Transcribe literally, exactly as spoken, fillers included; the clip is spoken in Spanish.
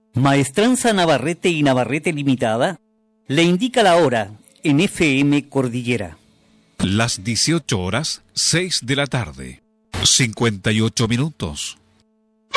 Maestranza Navarrete y Navarrete Limitada le indica la hora en F M Cordillera. Las dieciocho horas, seis de la tarde, cincuenta y ocho minutos.